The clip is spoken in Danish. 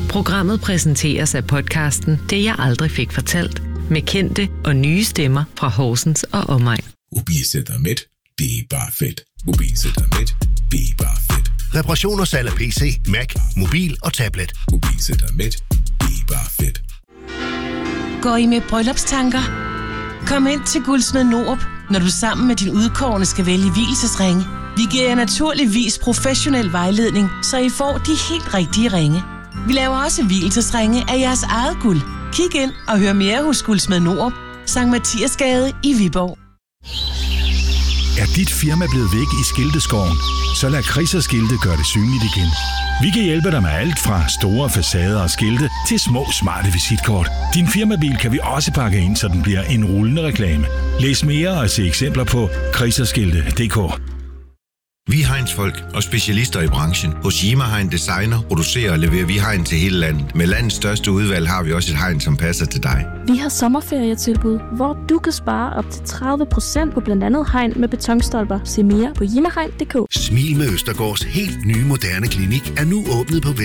Programmet præsenteres af podcasten Det jeg aldrig fik fortalt, med kendte og nye stemmer fra Horsens og omegn. Mobilcenter.net, det er bare fedt. Mobilcenter.net, det er bare fedt. Reparation og salg af PC, Mac, mobil og tablet. Mobilcenter.net, det er bare fedt. Går I med bryllupstanker? Kom ind til Guldsmed Norup, når du sammen med din udkårne skal vælge vielsesringe. Vi giver jer naturligvis professionel vejledning, så I får de helt rigtige ringe. Vi laver også vielsesringe af jeres eget guld. Kig ind og hør mere hos Guldsmed Norup, Sankt Mathiasgade i Viborg. Er dit firma blevet væk i skilteskoven? Så lad Kriserskilte gøre det synligt igen. Vi kan hjælpe dig med alt fra store facader og skilte til små smarte visitkort. Din firmabil kan vi også pakke ind, så den bliver en rullende reklame. Læs mere og se eksempler på kriserskilte.dk. Vi er Heinz-folk og specialister i branchen. Hos Yima Hein Designer producerer og leverer vi hegn til hele landet. Med landets største udvalg har vi også et hegn, som passer til dig. Vi har sommerferietilbud, hvor du kan spare op til 30% på blandt andet hegn med betonstolper. Se mere på yimahegn.dk. Smil med Østergaards helt nye moderne klinik er nu åbnet på